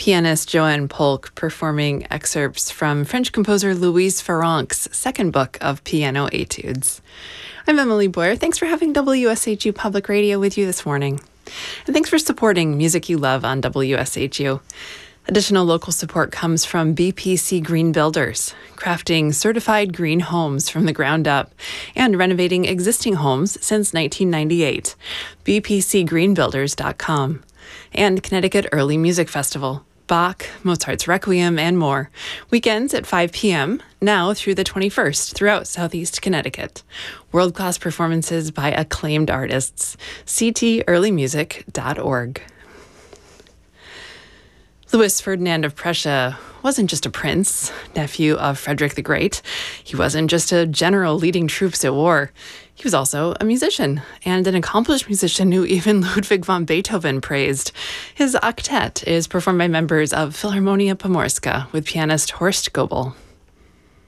pianist Joanne Polk performing excerpts from French composer Louise Farrenc's second book of piano etudes. I'm Emily Boyer. Thanks for having WSHU Public Radio with you this morning. And thanks for supporting music you love on WSHU. Additional local support comes from BPC Green Builders, crafting certified green homes from the ground up and renovating existing homes since 1998. bpcgreenbuilders.com. And Connecticut Early Music Festival, Bach, Mozart's Requiem, and more. Weekends at 5 p.m., now through the 21st, throughout Southeast Connecticut. World-class performances by acclaimed artists. ctearlymusic.org. Louis Ferdinand of Prussia wasn't just a prince, nephew of Frederick the Great. He wasn't just a general leading troops at war. He was also a musician, and an accomplished musician who even Ludwig van Beethoven praised. His octet is performed by members of Philharmonia Pomorska with pianist Horst Goebel.